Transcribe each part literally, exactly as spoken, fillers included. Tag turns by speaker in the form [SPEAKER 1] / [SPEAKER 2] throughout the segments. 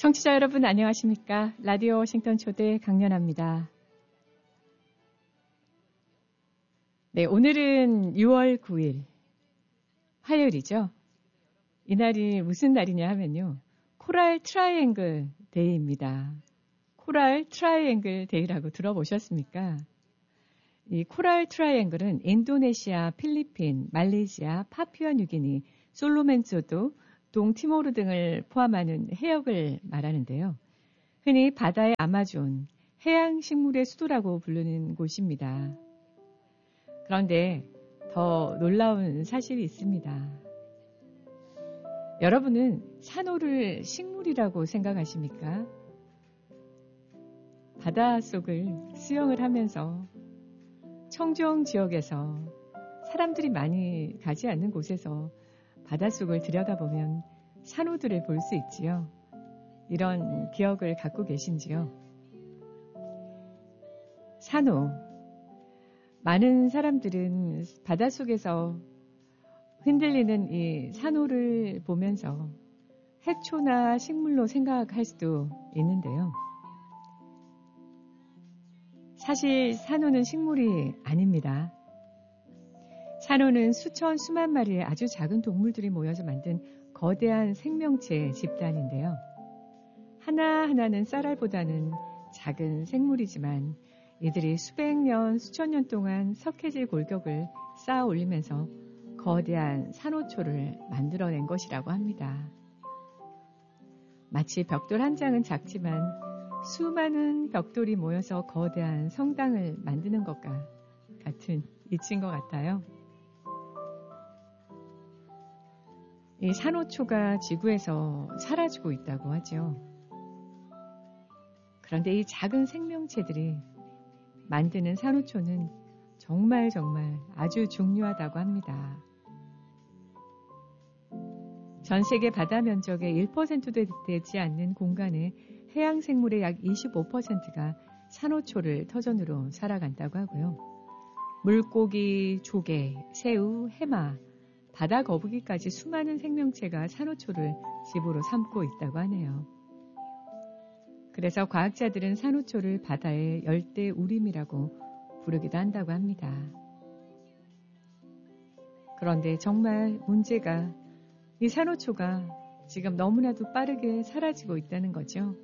[SPEAKER 1] 청취자 여러분 안녕하십니까? 라디오 워싱턴 초대 강연아입니다. 네, 오늘은 유월 구일 화요일이죠. 이날이 무슨 날이냐 하면요. 코랄 트라이앵글 데이입니다. 코랄 트라이앵글 데이라고 들어보셨습니까? 이 코랄 트라이앵글은 인도네시아, 필리핀, 말레이시아, 파푸아뉴기니, 솔로몬조도, 동티모르 등을 포함하는 해역을 말하는데요. 흔히 바다의 아마존, 해양식물의 수도라고 부르는 곳입니다. 그런데 더 놀라운 사실이 있습니다. 여러분은 산호를 식물이라고 생각하십니까? 바닷속을 수영을 하면서 청정 지역에서 사람들이 많이 가지 않는 곳에서 바닷속을 들여다보면 산호들을 볼 수 있지요. 이런 기억을 갖고 계신지요? 산호. 많은 사람들은 바닷속에서 흔들리는 이 산호를 보면서 해초나 식물로 생각할 수도 있는데요. 사실 산호는 식물이 아닙니다. 산호는 수천, 수만 마리의 아주 작은 동물들이 모여서 만든 거대한 생명체 집단인데요. 하나하나는 쌀알보다는 작은 생물이지만 이들이 수백 년, 수천 년 동안 석회질 골격을 쌓아 올리면서 거대한 산호초를 만들어낸 것이라고 합니다. 마치 벽돌 한 장은 작지만 수많은 벽돌이 모여서 거대한 성당을 만드는 것과 같은 이치인 것 같아요. 이 산호초가 지구에서 사라지고 있다고 하죠. 그런데 이 작은 생명체들이 만드는 산호초는 정말 정말 아주 중요하다고 합니다. 전 세계 바다 면적의 일 퍼센트도 되지 않는 공간에 해양 생물의 약 이십오 퍼센트가 산호초를 터전으로 살아간다고 하고요. 물고기, 조개, 새우, 해마, 바다 거북이까지 수많은 생명체가 산호초를 집으로 삼고 있다고 하네요. 그래서 과학자들은 산호초를 바다의 열대 우림이라고 부르기도 한다고 합니다. 그런데 정말 문제가 이 산호초가 지금 너무나도 빠르게 사라지고 있다는 거죠.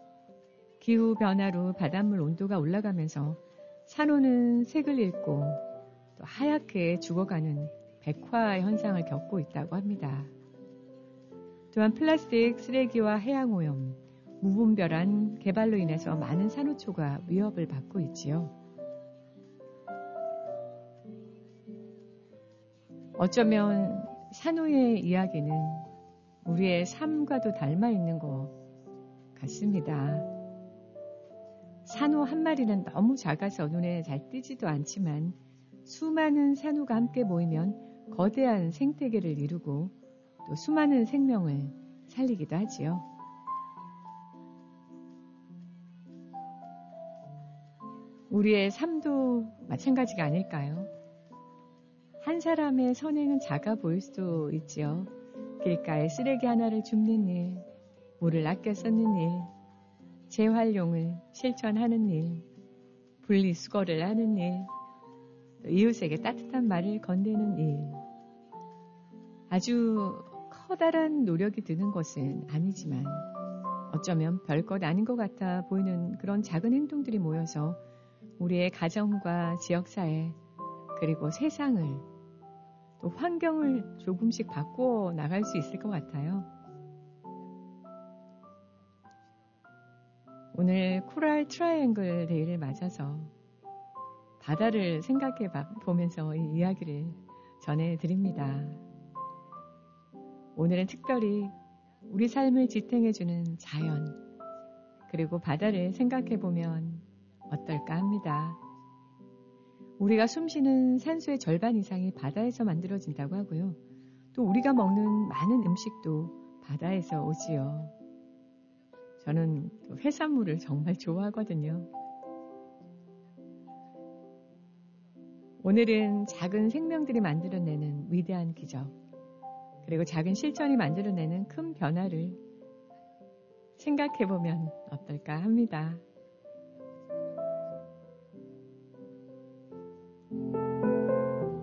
[SPEAKER 1] 기후변화로 바닷물 온도가 올라가면서 산호는 색을 잃고 또 하얗게 죽어가는 백화 현상을 겪고 있다고 합니다. 또한 플라스틱, 쓰레기와 해양오염, 무분별한 개발로 인해서 많은 산호초가 위협을 받고 있지요. 어쩌면 산호의 이야기는 우리의 삶과도 닮아 있는 것 같습니다. 산호 한 마리는 너무 작아서 눈에 잘 띄지도 않지만 수많은 산호가 함께 모이면 거대한 생태계를 이루고 또 수많은 생명을 살리기도 하지요. 우리의 삶도 마찬가지가 아닐까요? 한 사람의 선행은 작아 보일 수도 있지요. 길가에 쓰레기 하나를 줍는 일, 물을 아껴 쓰는 일, 재활용을 실천하는 일, 분리수거를 하는 일, 또 이웃에게 따뜻한 말을 건네는 일. 아주 커다란 노력이 드는 것은 아니지만 어쩌면 별것 아닌 것 같아 보이는 그런 작은 행동들이 모여서 우리의 가정과 지역사회 그리고 세상을 또 환경을 조금씩 바꾸어 나갈 수 있을 것 같아요. 오늘 코랄 트라이앵글 데이를 맞아서 바다를 생각해 보면서 이 이야기를 전해드립니다. 오늘은 특별히 우리 삶을 지탱해주는 자연 그리고 바다를 생각해 보면 어떨까 합니다. 우리가 숨쉬는 산소의 절반 이상이 바다에서 만들어진다고 하고요. 또 우리가 먹는 많은 음식도 바다에서 오지요. 저는 해산물을 정말 좋아하거든요. 오늘은 작은 생명들이 만들어내는 위대한 기적, 그리고 작은 실천이 만들어내는 큰 변화를 생각해보면 어떨까 합니다.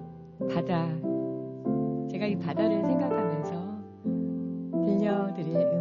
[SPEAKER 1] 바다. 제가 이 바다를 생각하면서 들려드릴